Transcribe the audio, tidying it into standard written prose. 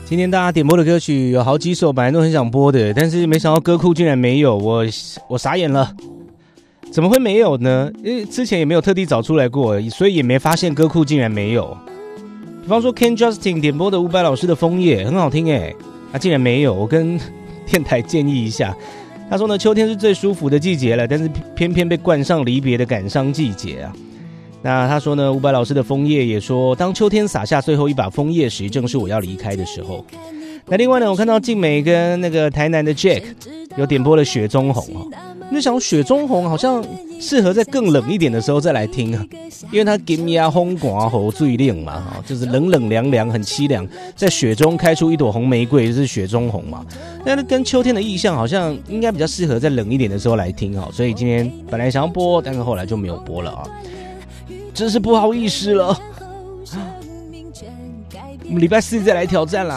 今天大家点播的歌曲有好几首，本来都很想播的，但是没想到歌库竟然没有，我傻眼了。怎么会没有呢？因为之前也没有特地找出来过，所以也没发现歌库竟然没有。比方说 Ken Justin 点播的伍佰老师的《枫叶》很好听耶，竟然没有。我跟电台建议一下，他说呢，秋天是最舒服的季节了，但是偏偏被冠上离别的感伤季节啊。那他说呢，伍佰老师的《枫叶》也说，当秋天洒下最后一把枫叶时，正是我要离开的时候。那另外呢，我看到静美跟那个台南的 Jack 有点播了《雪中红》哦，我就想《雪中红》好像适合在更冷一点的时候再来听啊，因为它给你啊风寒喉最冷嘛，就是冷冷凉凉很凄凉，在雪中开出一朵红玫瑰，就是雪中红嘛。但是跟秋天的意象好像应该比较适合在冷一点的时候来听哦，所以今天本来想要播，但是后来就没有播了啊。真是不好意思了，我们礼拜四再来挑战啦。